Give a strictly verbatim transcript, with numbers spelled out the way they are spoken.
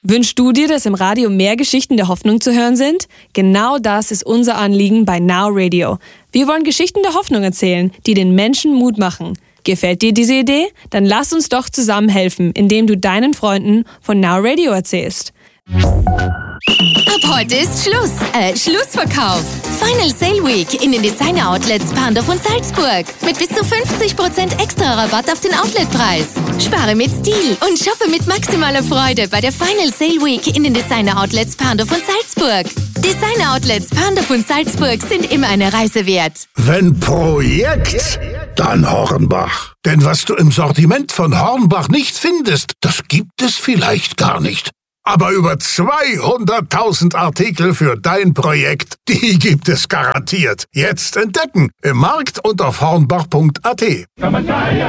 Wünschst du dir, dass im Radio mehr Geschichten der Hoffnung zu hören sind? Genau das ist unser Anliegen bei Now Radio. Wir wollen Geschichten der Hoffnung erzählen, die den Menschen Mut machen. Gefällt dir diese Idee? Dann lass uns doch zusammen helfen, indem du deinen Freunden von Now Radio erzählst. Ab heute ist Schluss, äh, Schlussverkauf. Final Sale Week in den Designer Outlets Pandorf und Salzburg. Mit bis zu fünfzig Prozent extra Rabatt auf den Outletpreis. Spare mit Stil und shoppe mit maximaler Freude bei der Final Sale Week in den Designer Outlets Pandorf und Salzburg. Designer Outlets Pandorf und Salzburg sind immer eine Reise wert. Wenn Projekt, dann Hornbach. Denn was du im Sortiment von Hornbach nicht findest, das gibt es vielleicht gar nicht. Aber über zweihunderttausend Artikel für dein Projekt, die gibt es garantiert. Jetzt entdecken im Markt und auf hornbach punkt a t.